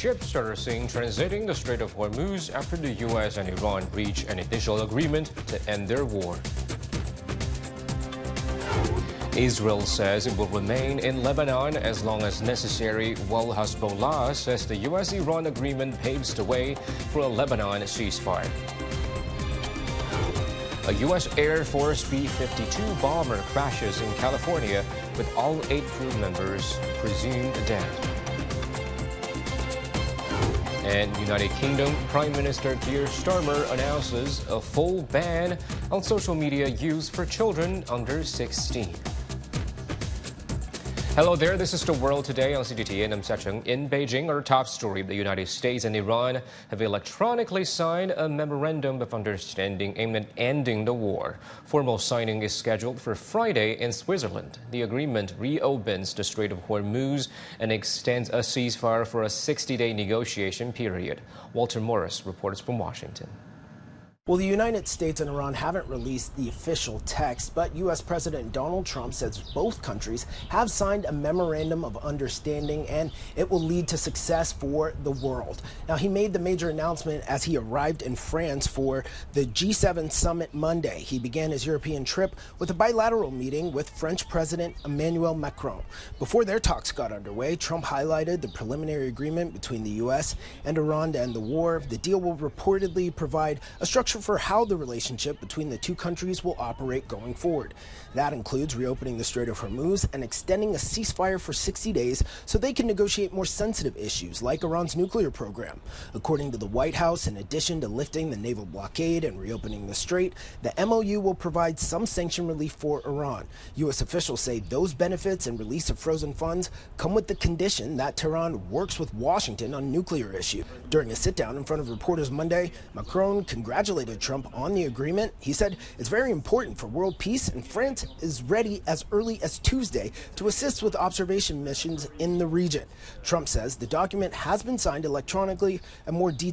ships that are seen transiting the Strait of Hormuz after the U.S. and Iran reach an initial agreement to end their war. Israel says it will remain in Lebanon as long as necessary, while Hezbollah says the U.S.-Iran agreement paves the way for a Lebanon ceasefire. A U.S. Air Force B-52 bomber crashes in California with all 8 crew members presumed dead. And United Kingdom Prime Minister Keir Starmer announces a full ban on social media use for children under 16. Hello there, this is The World Today on CGTN. I'm Seacheng. In Beijing, our top story: the United States and Iran have electronically signed a memorandum of understanding aimed at ending the war. Formal signing is scheduled for Friday in Switzerland. The agreement reopens the Strait of Hormuz and extends a ceasefire for a 60-day negotiation period. Walter Morris reports from Washington. Well, the United States and Iran haven't released the official text, but U.S. President Donald Trump says both countries have signed a memorandum of understanding and it will lead to success for the world. Now, he made the major announcement as he arrived in France for the G7 summit Monday. He began his European trip with a bilateral meeting with French President Emmanuel Macron. Before their talks got underway, Trump highlighted the preliminary agreement between the U.S. and Iran to end the war. The deal will reportedly provide a structure for how the relationship between the two countries will operate going forward. That includes reopening the Strait of Hormuz and extending a ceasefire for 60 days so they can negotiate more sensitive issues like Iran's nuclear program. According to the White House, in addition to lifting the naval blockade and reopening the strait, the MOU will provide some sanction relief for Iran. U.S. officials say those benefits and release of frozen funds come with the condition that Tehran works with Washington on nuclear issue. During a sit-down in front of reporters Monday, Macron congratulated Trump on the agreement. He said it's very important for world peace, and France is ready as early as Tuesday to assist with observation missions in the region. Trump says the document has been signed electronically and more details